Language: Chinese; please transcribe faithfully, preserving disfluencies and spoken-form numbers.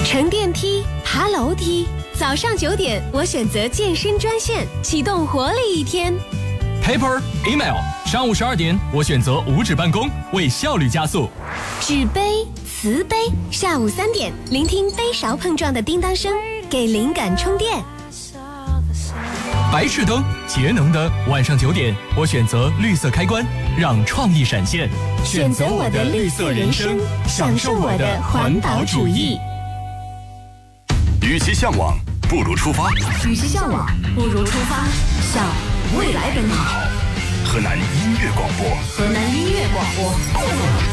乘电梯、爬楼梯。早上九点，我选择健身专线，启动活力一天。 Paper, email。上午十二点，我选择无纸办公，为效率加速。 纸杯、瓷杯。下午三点，聆听杯勺碰撞的叮当声，给灵感充电。 白炽灯，节能灯。晚上九点，我选择绿色开关，让创意闪现。 选择我的绿色人生，享受我的环保主义。 与其向往，不如出发。 与其向往，不如出发，向未来奔跑。 河南音乐广播， 河南音乐广播。